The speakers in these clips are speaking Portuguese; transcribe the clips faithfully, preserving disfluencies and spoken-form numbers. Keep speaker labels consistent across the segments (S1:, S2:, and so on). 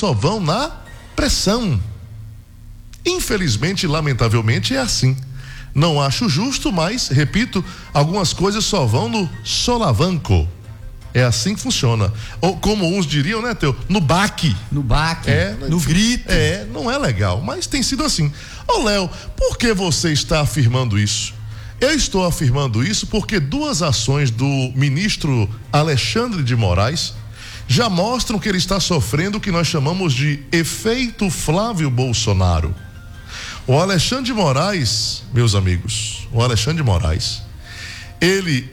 S1: só vão na pressão. Infelizmente, lamentavelmente, é assim. Não acho justo, mas, repito, algumas coisas só vão no solavanco. É assim que funciona. Ou como uns diriam, né, Teu? No baque.
S2: No baque,
S1: é,
S2: no grito.
S1: É, não é legal, mas tem sido assim. Ô, Léo, por que você está afirmando isso? Eu estou afirmando isso porque duas ações do ministro Alexandre de Moraes já mostram que ele está sofrendo o que nós chamamos de efeito Flávio Bolsonaro. O Alexandre de Moraes, meus amigos, o Alexandre de Moraes, ele,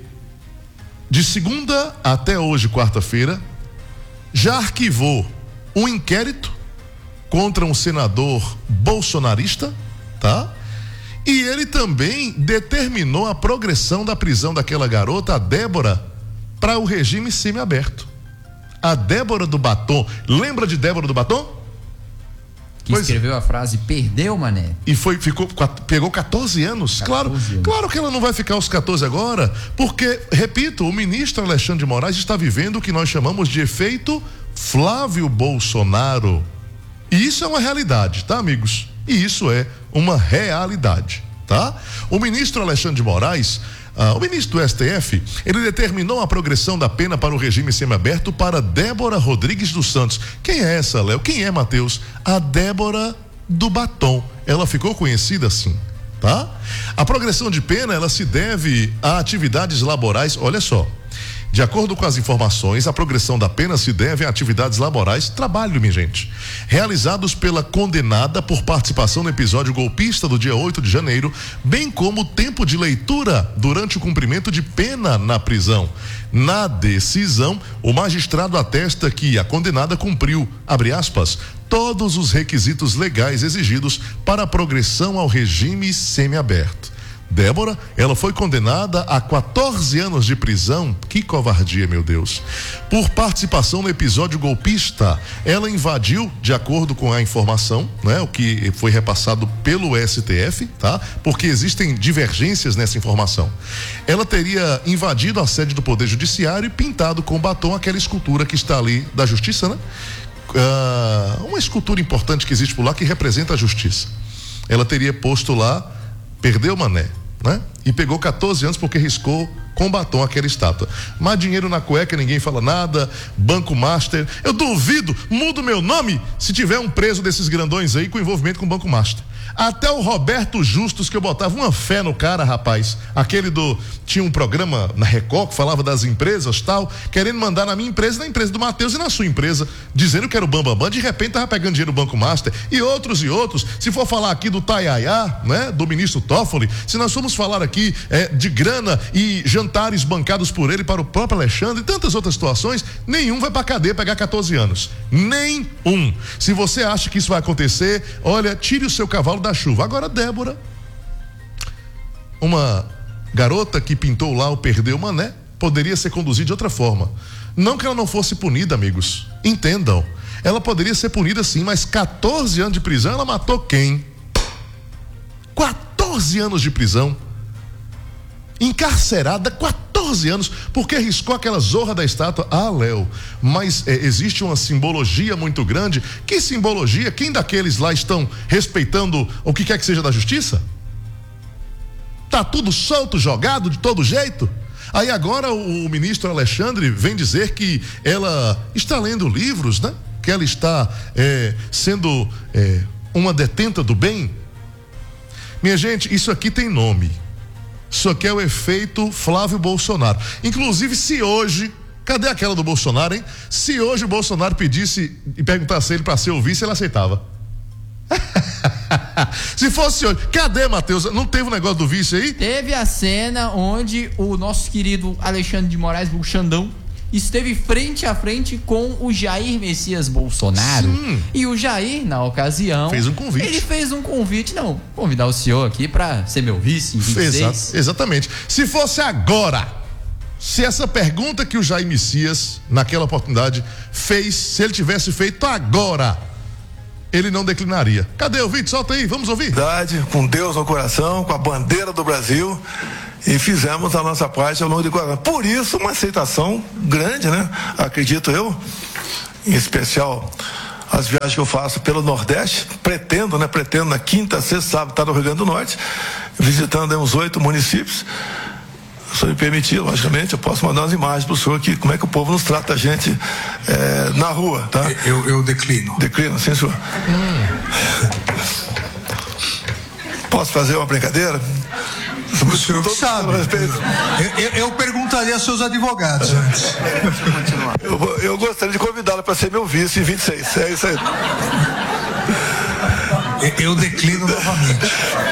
S1: de segunda até hoje, quarta-feira, já arquivou um inquérito contra um senador bolsonarista, tá? E ele também determinou a progressão da prisão daquela garota, a Débora, para o regime semiaberto. A Débora do Batom, lembra de Débora do Batom?
S2: Que pois escreveu a frase, perdeu, mané.
S1: E foi, ficou, pegou catorze anos. Claro, anos. Claro que ela não vai ficar aos catorze agora, porque, repito, o ministro Alexandre de Moraes está vivendo o que nós chamamos de efeito Flávio Bolsonaro. E isso é uma realidade, tá, amigos? E isso é uma realidade, tá? O ministro Alexandre de Moraes, ah, o ministro do S T F, ele determinou a progressão da pena para o regime semiaberto para Débora Rodrigues dos Santos. Quem é essa, Léo? Quem é, Matheus? A Débora do Batom. Ela ficou conhecida assim, tá? A progressão de pena, ela se deve a atividades laborais, olha só. De acordo com as informações, a progressão da pena se deve a atividades laborais, trabalho, minha gente, realizados pela condenada por participação no episódio golpista do dia oito de janeiro, bem como tempo de leitura durante o cumprimento de pena na prisão. Na decisão, o magistrado atesta que a condenada cumpriu, abre aspas, todos os requisitos legais exigidos para a progressão ao regime semiaberto. Débora, ela foi condenada a quatorze anos de prisão, que covardia, meu Deus, por participação no episódio golpista. Ela invadiu, de acordo com a informação, né, o que foi repassado pelo S T F, tá? Porque existem divergências nessa informação. Ela teria invadido a sede do Poder Judiciário e pintado com batom aquela escultura que está ali da Justiça, né? Uh, uma escultura importante que existe por lá que representa a Justiça. Ela teria posto lá, perdeu, mané, né? E pegou catorze anos porque riscou com batom aquela estátua. Mas dinheiro na cueca, ninguém fala nada. Banco Master, eu duvido, mudo meu nome se tiver um preso desses grandões aí com envolvimento com o Banco Master. Até o Roberto Justus, que eu botava uma fé no cara, rapaz, aquele do, tinha um programa na Record que falava das empresas, tal, querendo mandar na minha empresa, na empresa do Matheus e na sua empresa, dizendo que era o Bambambam, Bam, Bam, de repente tava pegando dinheiro do Banco Master, e outros e outros. Se for falar aqui do Tayayá, né, do ministro Toffoli, se nós formos falar aqui é, de grana e jantares bancados por ele para o próprio Alexandre e tantas outras situações, nenhum vai pra cadeia pegar catorze anos, nenhum. Se você acha que isso vai acontecer, olha, tire o seu cavalo da chuva. Agora, Débora, uma garota que pintou lá o perdeu mané, poderia ser conduzida de outra forma. Não que ela não fosse punida, amigos, entendam, ela poderia ser punida sim, mas catorze anos de prisão, ela matou quem? quatorze anos de prisão, encarcerada quatorze anos, porque riscou aquela zorra da estátua. Ah, Léo, mas é, existe uma simbologia muito grande. Que simbologia? Quem daqueles lá estão respeitando o que quer que seja da justiça? Tá tudo solto, jogado de todo jeito? Aí agora o, o ministro Alexandre vem dizer que ela está lendo livros, né? Que ela está é, sendo é, uma detenta do bem. Minha gente, isso aqui tem nome. Isso aqui é o efeito Flávio Bolsonaro. Inclusive, se hoje, cadê aquela do Bolsonaro, hein? Se hoje o Bolsonaro pedisse e perguntasse ele para ser o vice, ele aceitava. Se fosse hoje, cadê, Matheus? Não teve um negócio do vice aí?
S2: Teve a cena onde o nosso querido Alexandre de Moraes, o Xandão, esteve frente a frente com o Jair Messias Bolsonaro. Sim. E o Jair, na ocasião,
S1: fez um convite. Ele
S2: fez um convite, não, convidar o senhor aqui para ser meu vice em vinte e seis.
S1: Exa- exatamente. Se fosse agora, se essa pergunta que o Jair Messias, naquela oportunidade, fez, se ele tivesse feito agora, ele não declinaria. Cadê o vídeo? Solta aí, vamos ouvir.
S3: Com Deus no coração, com a bandeira do Brasil, e fizemos a nossa parte ao longo de quatro anos. Por isso, uma aceitação grande, né? Acredito eu, em especial as viagens que eu faço pelo Nordeste, pretendo, né? Pretendo na quinta, sexta, sábado estar no Rio Grande do Norte, visitando uns oito municípios. Se me permitir, logicamente, eu posso mandar umas imagens para o senhor aqui, como é que o povo nos trata a gente é, na rua, tá?
S4: Eu, eu declino.
S3: Declino, sim, senhor. Hum. Posso fazer uma brincadeira?
S4: O senhor que sabe. Eu, eu, eu perguntaria aos seus advogados antes.
S3: Eu, eu gostaria de convidá-la para ser meu vice em vinte e seis. É isso aí.
S4: Eu declino novamente.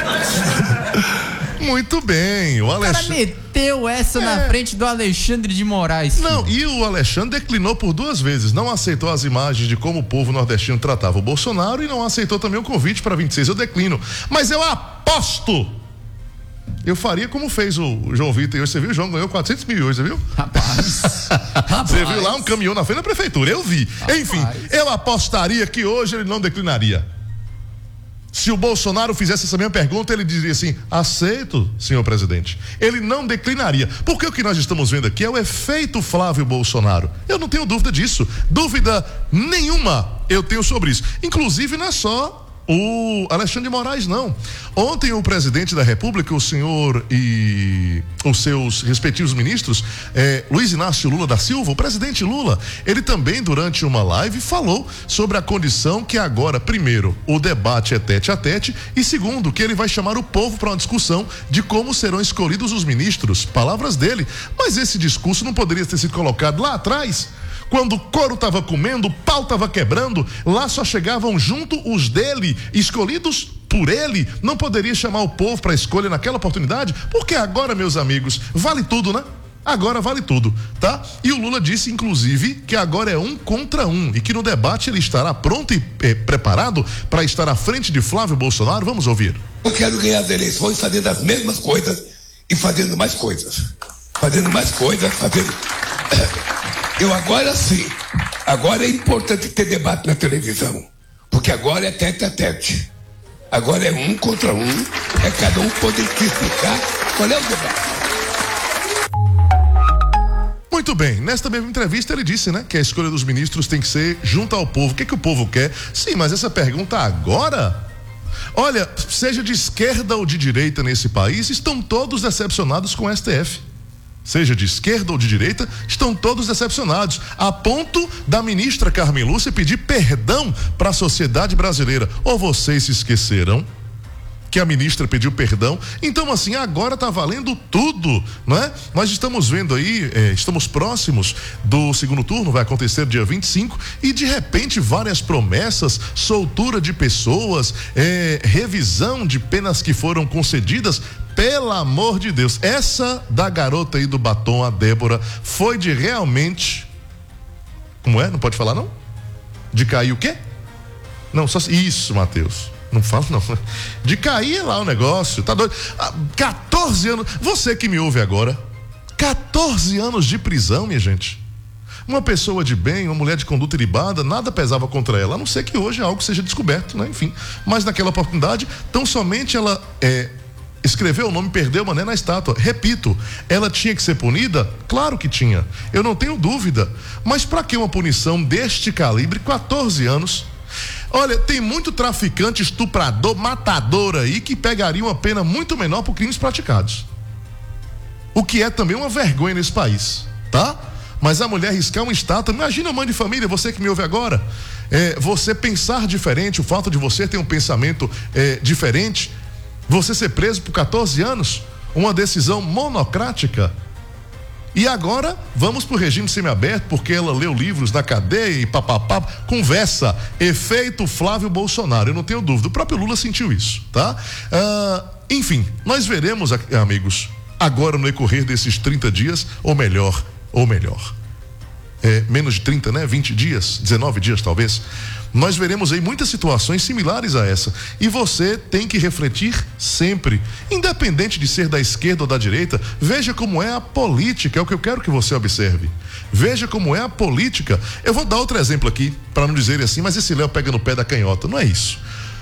S1: Muito bem, o Alexandre.
S2: O cara meteu essa é. na frente do Alexandre de Moraes. Filho.
S1: Não, e o Alexandre declinou por duas vezes. Não aceitou as imagens de como o povo nordestino tratava o Bolsonaro e não aceitou também o convite para vinte e seis. Eu declino. Mas eu aposto. Eu faria como fez o João Vitor hoje. Você viu? O João ganhou quatrocentos mil hoje, você viu?
S2: Rapaz.
S1: Você viu lá um caminhão na frente da prefeitura? Eu vi. Rapaz. Enfim, eu apostaria que hoje ele não declinaria. Se o Bolsonaro fizesse essa mesma pergunta, ele diria assim: aceito, senhor presidente. Ele não declinaria. Porque o que nós estamos vendo aqui é o efeito Flávio Bolsonaro. Eu não tenho dúvida disso. Dúvida nenhuma eu tenho sobre isso. Inclusive, não é só o Alexandre de Moraes, não. Ontem o presidente da República, o senhor e os seus respectivos ministros, eh, Luiz Inácio Lula da Silva, o presidente Lula, ele também durante uma live falou sobre a condição que agora, primeiro, o debate é tete a tete e segundo, que ele vai chamar o povo para uma discussão de como serão escolhidos os ministros. Palavras dele. Mas esse discurso não poderia ter sido colocado lá atrás? Quando o couro estava comendo, o pau estava quebrando, lá só chegavam junto os dele, escolhidos por ele. Não poderia chamar o povo para escolha naquela oportunidade? Porque agora, meus amigos, vale tudo, né? Agora vale tudo, tá? E o Lula disse, inclusive, que agora é um contra um e que no debate ele estará pronto e eh, preparado para estar à frente de Flávio Bolsonaro. Vamos ouvir.
S5: Eu quero ganhar as eleições fazendo as mesmas coisas e fazendo mais coisas. Fazendo mais coisas, fazendo... Eu agora sim, agora é importante ter debate na televisão, porque agora é tete a tete, agora é um contra um, é cada um poder explicar qual é o debate.
S1: Muito bem, nesta mesma entrevista ele disse, né, que a escolha dos ministros tem que ser junto ao povo. O que é que o povo quer? Sim, mas essa pergunta agora... Olha, seja de esquerda ou de direita nesse país, estão todos decepcionados com o S T F. Seja de esquerda ou de direita, estão todos decepcionados, a ponto da ministra Carmen Lúcia pedir perdão para a sociedade brasileira. Ou vocês se esqueceram que a ministra pediu perdão? Então, assim, agora tá valendo tudo, não é? Nós estamos vendo aí, é, estamos próximos do segundo turno, vai acontecer dia vinte e cinco, e de repente várias promessas, soltura de pessoas, é, revisão de penas que foram concedidas. Pelo amor de Deus, essa da garota aí do batom, a Débora, foi de realmente, como é? Não pode falar não? De cair o quê? Não, só isso, Matheus. Não fala não. De cair lá o negócio, tá doido? Ah, quatorze anos, você que me ouve agora, quatorze anos de prisão, minha gente. Uma pessoa de bem, uma mulher de conduta ilibada, nada pesava contra ela, a não ser que hoje algo seja descoberto, né? Enfim, mas naquela oportunidade, tão somente ela é escreveu o nome, perdeu, mas não é na estátua. Repito, ela tinha que ser punida? Claro que tinha, eu não tenho dúvida, mas para que uma punição deste calibre, quatorze anos? Olha, tem muito traficante, estuprador, matador aí que pegaria uma pena muito menor por crimes praticados, o que é também uma vergonha nesse país, tá? Mas a mulher riscar uma estátua, imagina, mãe de família, você que me ouve agora, é, você pensar diferente, o fato de você ter um pensamento é, diferente, você ser preso por quatorze anos, uma decisão monocrática. E agora vamos para o regime semiaberto, porque ela leu livros na cadeia e papapá, conversa, efeito Flávio Bolsonaro, eu não tenho dúvida, o próprio Lula sentiu isso, tá? Ah, enfim, nós veremos, amigos, agora no decorrer desses trinta dias, ou melhor, ou melhor, é, menos de trinta, né? vinte dias, dezenove dias talvez, nós veremos aí muitas situações similares a essa, e você tem que refletir sempre, independente de ser da esquerda ou da direita. Veja como é a política, é o que eu quero que você observe. Veja como é a política. Eu vou dar outro exemplo aqui, para não dizer assim, mas esse Léo pega no pé da canhota, não é isso.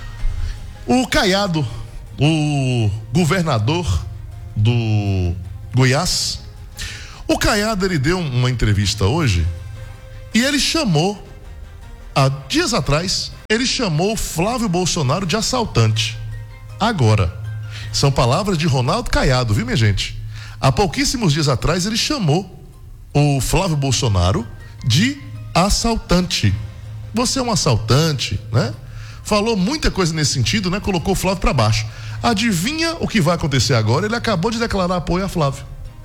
S1: O Caiado, o governador do Goiás, o Caiado, ele deu uma entrevista hoje e ele chamou há dias atrás, ele chamou Flávio Bolsonaro de assaltante. Agora, são palavras de Ronaldo Caiado, viu, minha gente? Há pouquíssimos dias atrás, ele chamou o Flávio Bolsonaro de assaltante. Você é um assaltante, né? Falou muita coisa nesse sentido, né? Colocou o Flávio para baixo. Adivinha o que vai acontecer agora? Ele acabou de declarar apoio a Flávio.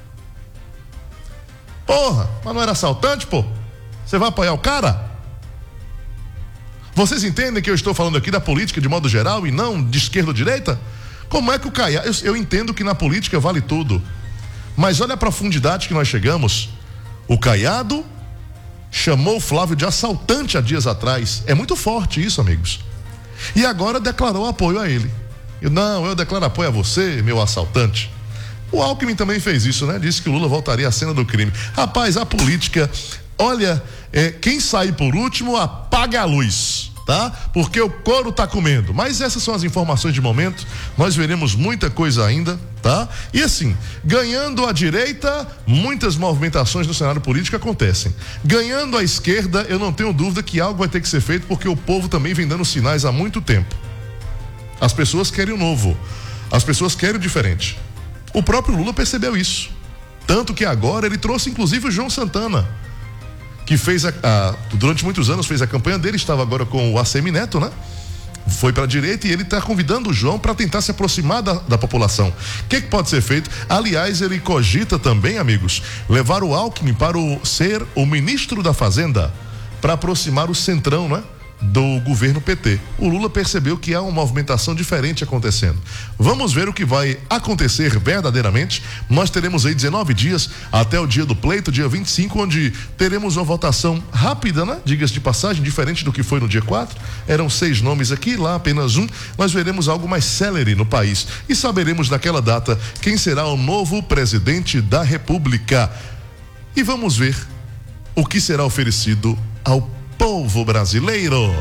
S1: Porra, mas não era assaltante, pô? Você vai apoiar o cara? Vocês entendem que eu estou falando aqui da política de modo geral e não de esquerda ou direita? Como é que o Caiado... Eu, eu entendo que na política vale tudo. Mas olha a profundidade que nós chegamos. O Caiado chamou o Flávio de assaltante há dias atrás. É muito forte isso, amigos. E agora declarou apoio a ele. Eu, não, eu declaro apoio a você, meu assaltante. O Alckmin também fez isso, né? Disse que o Lula voltaria à cena do crime. Rapaz, a política, olha, é, quem sair por último apaga a luz, tá? Porque o couro tá comendo. Mas essas são as informações de momento. Nós veremos muita coisa ainda, tá? E assim, ganhando a direita, muitas movimentações no cenário político acontecem. Ganhando a esquerda, eu não tenho dúvida que algo vai ter que ser feito, porque o povo também vem dando sinais há muito tempo. As pessoas querem o novo. As pessoas querem o diferente. O próprio Lula percebeu isso. Tanto que agora ele trouxe inclusive o João Santana, que fez a, a, durante muitos anos fez a campanha dele, estava agora com o A C M Neto, né? Foi para a direita e ele está convidando o João para tentar se aproximar da, da população. O que, que pode ser feito? Aliás, ele cogita também, amigos, levar o Alckmin para o, ser o ministro da Fazenda, para aproximar o centrão, né? Do governo P T. O Lula percebeu que há uma movimentação diferente acontecendo. Vamos ver o que vai acontecer verdadeiramente. Nós teremos aí dezenove dias até o dia do pleito, dia vinte e cinco, onde teremos uma votação rápida, né? Diga-se de passagem, diferente do que foi no dia quatro. Eram seis nomes aqui, lá apenas um. Nós veremos algo mais célere no país e saberemos naquela data quem será o novo presidente da República. E vamos ver o que será oferecido ao povo brasileiro.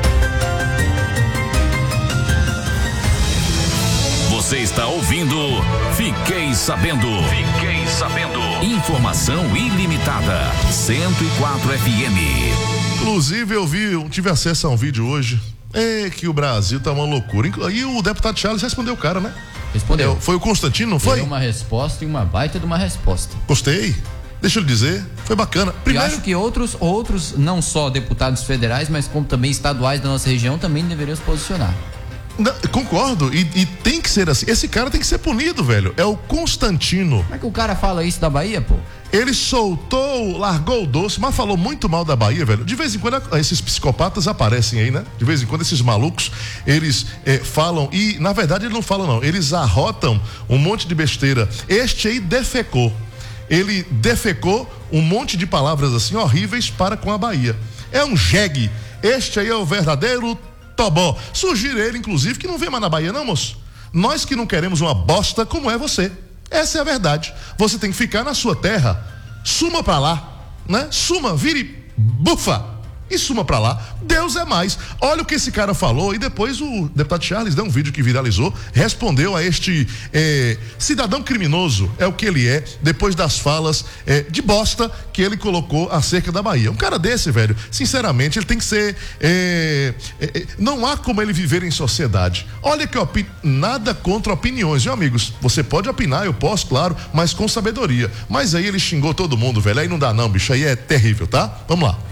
S6: Você está ouvindo Fiquei Sabendo. Fiquei Sabendo. Informação ilimitada. cento e quatro F M.
S1: Inclusive eu vi, eu tive acesso a um vídeo hoje. É que o Brasil tá uma loucura. E o deputado Charles respondeu o cara, né?
S2: Respondeu.
S1: É, foi o Constantino, não foi?
S2: Deu uma resposta e uma baita de uma resposta.
S1: Gostei. Deixa eu lhe dizer, foi bacana. Primeiro...
S2: Eu acho que outros, outros, não só deputados federais, mas como também estaduais da nossa região, também deveriam se posicionar.
S1: Não, concordo, e, e tem que ser assim. Esse cara tem que ser punido, velho. É o Constantino.
S2: Como é que o cara fala isso da Bahia, pô?
S1: Ele soltou, largou o doce, mas falou muito mal da Bahia, velho. De vez em quando esses psicopatas aparecem aí, né? De vez em quando esses malucos, eles é, falam, e na verdade eles não falam não, eles arrotam um monte de besteira. Este aí defecou. Ele defecou um monte de palavras assim horríveis para com a Bahia. É um jegue. Este aí é o verdadeiro tobó. Sugiro ele, inclusive, que não vem mais na Bahia, não, moço. Nós que não queremos uma bosta como é você. Essa é a verdade. Você tem que ficar na sua terra. Suma pra lá, né? Suma, vire bufa. E suma pra lá. Deus é mais. Olha o que esse cara falou. E depois o deputado Charles deu um vídeo que viralizou, respondeu a este eh, cidadão criminoso, é o que ele é, depois das falas eh, de bosta que ele colocou acerca da Bahia. Um cara desse, velho, sinceramente, ele tem que ser eh, eh, não há como ele viver em sociedade. Olha que opin... nada contra opiniões, viu, amigos? Você pode opinar, eu posso, claro, mas com sabedoria. Mas aí ele xingou todo mundo, velho. Aí não dá não, bicho. Aí é terrível, tá? Vamos lá.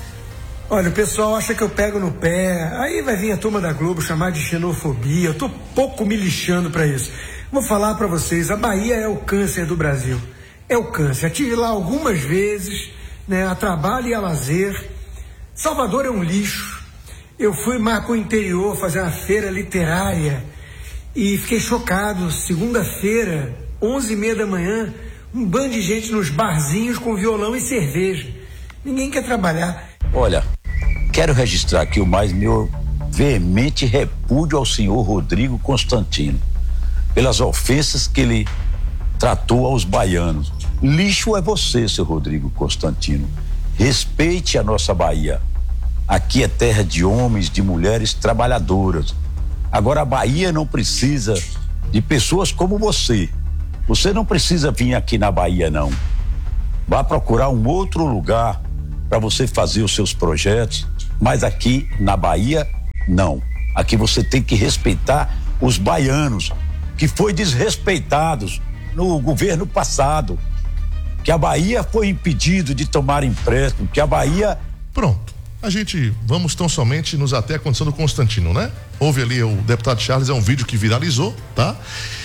S7: Olha, o pessoal acha que eu pego no pé, aí vai vir a turma da Globo chamar de xenofobia, eu tô pouco me lixando pra isso. Vou falar pra vocês, a Bahia é o câncer do Brasil, é o câncer. Eu estive lá algumas vezes, né, a trabalho e a lazer. Salvador é um lixo. Eu fui mais pro interior fazer uma feira literária e fiquei chocado. Segunda-feira, onze e meia da manhã, um bando de gente nos barzinhos com violão e cerveja. Ninguém quer trabalhar.
S8: Olha, quero registrar aqui o mais meu veemente repúdio ao senhor Rodrigo Constantino pelas ofensas que ele tratou aos baianos. Lixo é você, seu Rodrigo Constantino. Respeite a nossa Bahia. Aqui é terra de homens, de mulheres trabalhadoras. Agora a Bahia não precisa de pessoas como você. Você não precisa vir aqui na Bahia, não. Vá procurar um outro lugar para você fazer os seus projetos, Mas aqui na Bahia, não. Aqui você tem que respeitar os baianos, que foi desrespeitados no governo passado, que a Bahia foi impedido de tomar empréstimo, que a Bahia...
S1: Pronto. A gente, vamos tão somente nos até a condição do Constantino, né? Houve ali o deputado Charles, é um vídeo que viralizou, tá?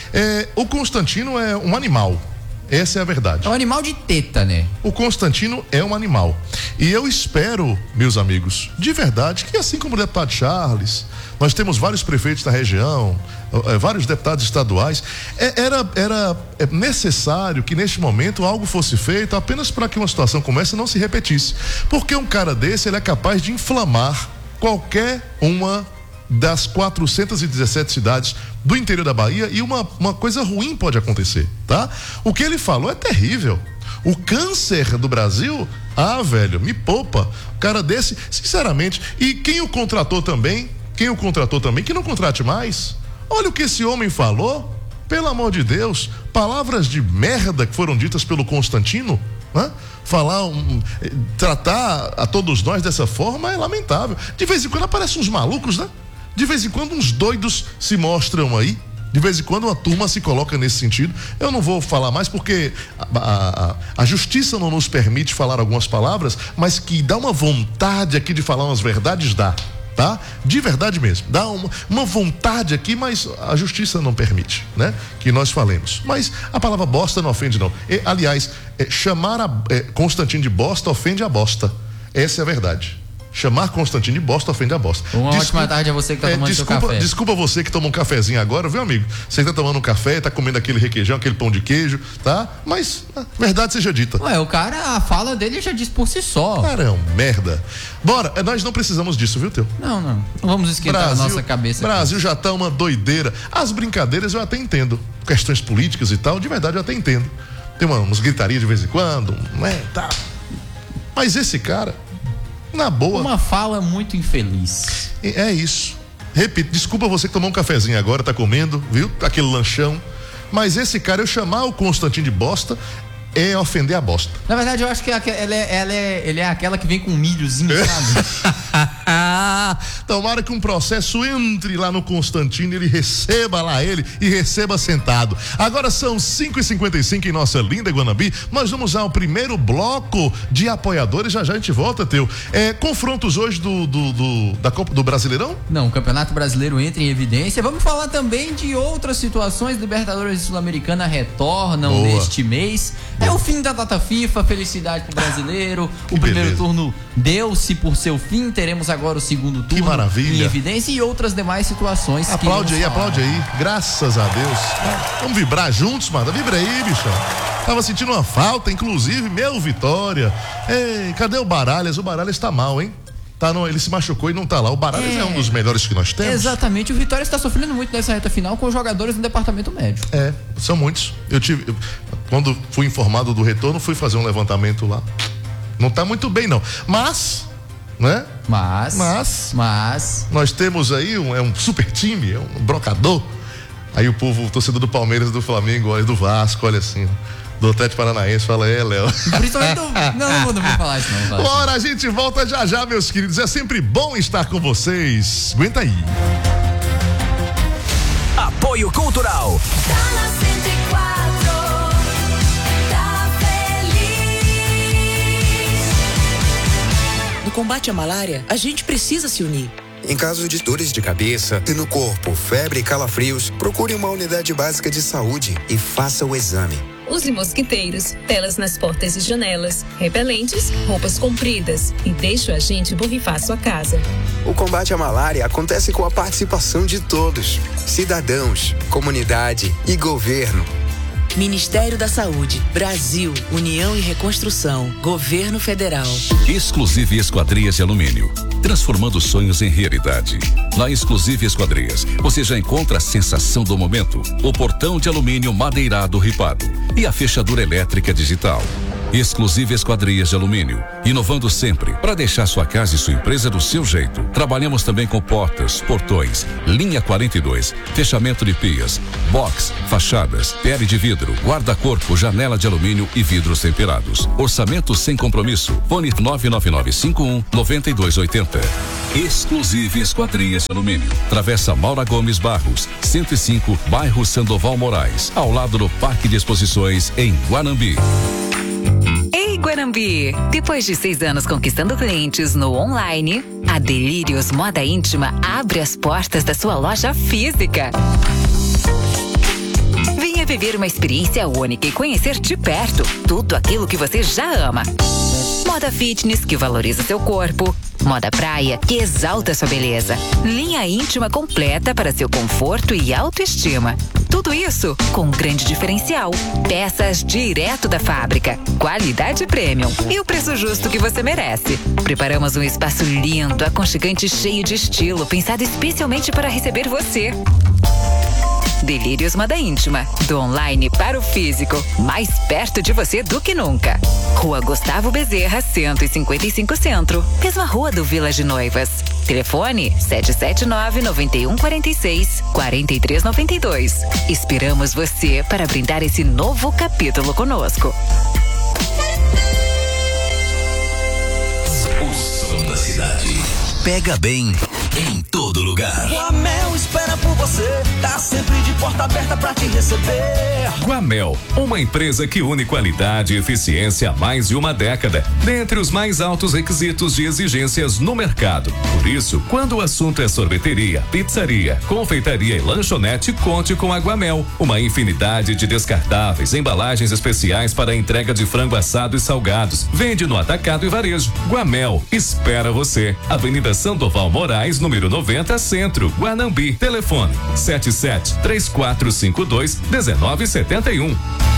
S1: É, o Constantino é um animal, essa é a verdade.
S2: É um animal de teta, né?
S1: O Constantino é um animal. E eu espero, meus amigos, de verdade, que assim como o deputado Charles, nós temos vários prefeitos da região, vários deputados estaduais, era, era necessário que neste momento algo fosse feito apenas para que uma situação como essa não se repetisse. Porque um cara desse, ele é capaz de inflamar qualquer uma das quatrocentas e dezessete cidades do interior da Bahia, e uma, uma coisa ruim pode acontecer, tá? O que ele falou é terrível. O câncer do Brasil, ah, velho, me poupa. O cara desse, sinceramente, e quem o contratou também, quem o contratou também, que não contrate mais. Olha o que esse homem falou, pelo amor de Deus, palavras de merda que foram ditas pelo Constantino, né? Falar, um, tratar a todos nós dessa forma é lamentável. De vez em quando aparecem uns malucos, né? De vez em quando uns doidos se mostram aí. De vez em quando uma turma se coloca nesse sentido. Eu não vou falar mais porque a, a, a justiça não nos permite falar algumas palavras, mas que dá uma vontade aqui de falar umas verdades, dá, tá? De verdade mesmo. Dá uma, uma vontade aqui, mas a justiça não permite, né? Que nós falemos. Mas a palavra bosta não ofende, não. E, aliás, é, chamar a, é, Constantino de bosta ofende a bosta. Essa é a verdade. Chamar Constantino de bosta ofende a bosta.
S2: Uma
S1: desculpa,
S2: ótima tarde a você que tá tomando
S1: é, desculpa,
S2: seu café.
S1: Desculpa você que toma um cafezinho agora, viu, amigo? Você tá tomando um café, tá comendo aquele requeijão, aquele pão de queijo, tá? Mas, a verdade seja dita.
S2: Ué, o cara, a fala dele já diz por si só.
S1: Cara, é um merda. Bora, nós não precisamos disso, viu, Teu?
S2: Não, não. Não vamos esquentar
S1: Brasil,
S2: a nossa cabeça.
S1: Brasil já tá uma doideira. As brincadeiras eu até entendo. Questões políticas e tal, de verdade eu até entendo. Tem uma, uns gritaria de vez em quando, né, tá. Mas esse cara, na boa.
S2: Uma fala muito infeliz.
S1: É isso. Repito, desculpa você que tomou um cafezinho agora, tá comendo, viu? Aquele lanchão. Mas esse cara, eu chamar o Constantino de bosta é ofender a bosta.
S2: Na verdade, eu acho que ela é, ela é, ele é aquela que vem com um milhozinho, sabe?
S1: Tomara que um processo entre lá no Constantino, ele receba lá ele e receba sentado. Agora são cinco e cinquenta e cinco em nossa linda Guanambi. Nós vamos ao primeiro bloco de apoiadores. Já já a gente volta, Teu. É, confrontos hoje do, do, do, da Copa do Brasileirão?
S2: Não, o Campeonato Brasileiro entra em evidência. Vamos falar também de outras situações. Libertadores Sul-Americana retornam Boa. neste mês. Boa. É o fim da data FIFA, felicidade pro brasileiro. Que o primeiro beleza. turno deu-se por seu fim. Teremos agora o segundo turno.
S1: Que maravilha.
S2: Em evidência e outras demais situações.
S1: Aplaude aí, falar. aplaude aí. Graças a Deus. Vamos vibrar juntos, mano. Vibra aí, bichão. Tava sentindo uma falta, inclusive, meu Vitória. Ei, cadê o Baralhas? O Baralhas tá mal, hein? Tá no, ele se machucou e não tá lá. O Baralhas é, é um dos melhores que nós temos.
S2: Exatamente. O Vitória está sofrendo muito nessa reta final com jogadores no departamento médico.
S1: É, são muitos. Eu tive, eu, quando fui informado do retorno, fui fazer um levantamento lá. Não tá muito bem, não. Mas, né?
S2: Mas,
S1: mas,
S2: mas,
S1: nós temos aí um, é um super time, é um brocador. Aí o povo, o torcedor do Palmeiras, do Flamengo, olha, do Vasco, olha assim, do Atlético Paranaense, fala, é, Léo.
S2: Principalmente do... Não, não vou, não vou falar isso, não.
S1: Bora, a gente volta já já, meus queridos. É sempre bom estar com vocês. Aguenta aí.
S6: Apoio Cultural.
S9: No combate à malária, a gente precisa se unir.
S10: Em caso de dores de cabeça, e no corpo, febre e calafrios, procure uma unidade básica de saúde e faça o exame.
S11: Use mosquiteiros, telas nas portas e janelas, repelentes, roupas compridas e deixe o agente borrifar sua casa.
S10: O combate à malária acontece com a participação de todos, cidadãos, comunidade e governo.
S9: Ministério da Saúde, Brasil, União e Reconstrução, Governo Federal.
S6: Exclusive Esquadrias de Alumínio, transformando sonhos em realidade. Na Exclusive Esquadrias, você já encontra a sensação do momento, o portão de alumínio madeirado ripado e a fechadura elétrica digital.
S12: Exclusiva Esquadrias de Alumínio, inovando sempre para deixar sua casa e sua empresa do seu jeito. Trabalhamos também com portas, portões, linha quarenta e dois, fechamento de pias, box, fachadas, pele de vidro, guarda-corpo, janela de alumínio e vidros temperados. Orçamento sem compromisso. Fone nove nove nove cinco um nove dois oito zero. Exclusiva Esquadrias de Alumínio. Travessa Maura Gomes Barros, cento e cinco, bairro Sandoval Moraes, ao lado do Parque de Exposições em Guanambi.
S13: Ei, Guanambi! Depois de seis anos conquistando clientes no online, a Delírios Moda Íntima abre as portas da sua loja física. Venha viver uma experiência única e conhecer de perto tudo aquilo que você já ama. Moda fitness, que valoriza seu corpo. Moda praia, que exalta sua beleza. Linha íntima completa para seu conforto e autoestima. Tudo isso com um grande diferencial. Peças direto da fábrica. Qualidade premium. E o preço justo que você merece. Preparamos um espaço lindo, aconchegante, cheio de estilo, pensado especialmente para receber você. Delírios Moda Íntima, do online para o físico, mais perto de você do que nunca. Rua Gustavo Bezerra, cento e cinquenta e cinco Centro, mesma rua do Vila de Noivas. Telefone sete sete nove, nove um quatro seis, quatro três nove dois. Esperamos você para brindar esse novo capítulo conosco.
S6: O som da cidade pega bem em todo lugar.
S14: Guamel espera por você, tá sempre de porta aberta pra te receber.
S15: Guamel, uma empresa que une qualidade e eficiência há mais de uma década, dentre os mais altos requisitos de exigências no mercado. Por isso, quando o assunto é sorveteria, pizzaria, confeitaria e lanchonete, conte com a Guamel. Uma infinidade de descartáveis, embalagens especiais para a entrega de frango assado e salgados. Vende no atacado e varejo. Guamel espera você. Avenida Sandoval Moraes, número noventa, Centro, Guanambi. Telefone sete sete três quatro cinco dois um nove sete um.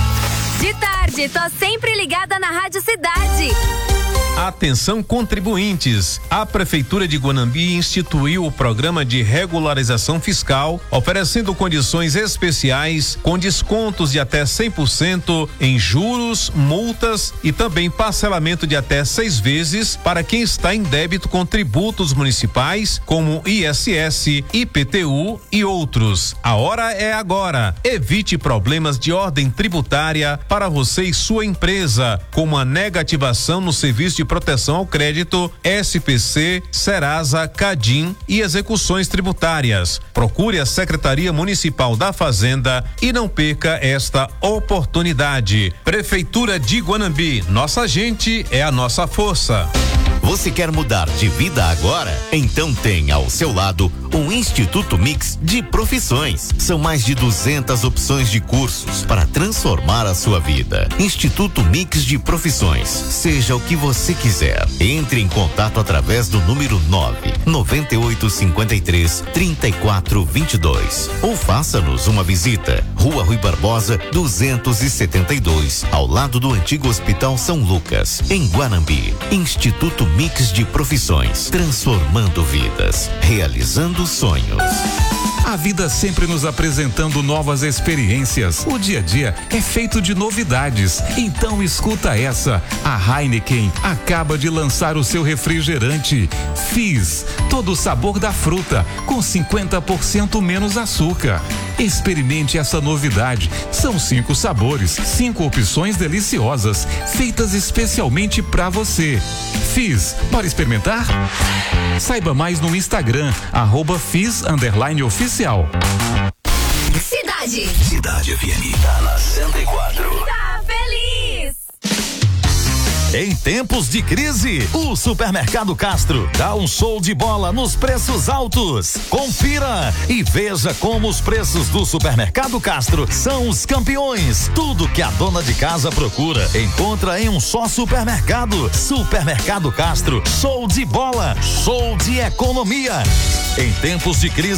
S16: De tarde, tô sempre ligada na Rádio Cidade.
S17: Atenção contribuintes, a Prefeitura de Guanambi instituiu o programa de regularização fiscal, oferecendo condições especiais com descontos de até cem por cento em juros, multas e também parcelamento de até seis vezes para quem está em débito com tributos municipais como I S S, I P T U e outros. A hora é agora. Evite problemas de ordem tributária para você e sua empresa, como a negativação no serviço de proteção ao crédito, S P C, Serasa, Cadim e execuções tributárias. Procure a Secretaria Municipal da Fazenda e não perca esta oportunidade. Prefeitura de Guanambi, nossa gente é a nossa força.
S18: Você quer mudar de vida agora? Então tem ao seu lado um Instituto Mix de Profissões. São mais de duzentas opções de cursos para transformar a sua vida. Instituto Mix de Profissões. Seja o que você quiser. Entre em contato através do número nove nove oito cinco três, três quatro dois dois ou faça-nos uma visita. Rua Rui Barbosa, duzentos e setenta e dois, ao lado do antigo Hospital São Lucas, em Guanambi. Instituto Mix de Profissões, transformando vidas, realizando sonhos.
S19: A vida sempre nos apresentando novas experiências. O dia a dia é feito de novidades. Então escuta essa. A Heineken acaba de lançar o seu refrigerante Fizz, todo o sabor da fruta, com cinquenta por cento menos açúcar. Experimente essa novidade. São cinco sabores, cinco opções deliciosas, feitas especialmente para você. Fizz, bora experimentar? Saiba mais no Instagram, arroba Fizz underline oficial.
S16: Cidade.
S6: Cidade F M, tá na cento e quatro.
S16: Tá feliz.
S20: Em tempos de crise, o Supermercado Castro dá um show de bola nos preços altos. Confira e veja como os preços do Supermercado Castro são os campeões. Tudo que a dona de casa procura, encontra em um só supermercado. Supermercado Castro, show de bola, show de economia. Em tempos de crise,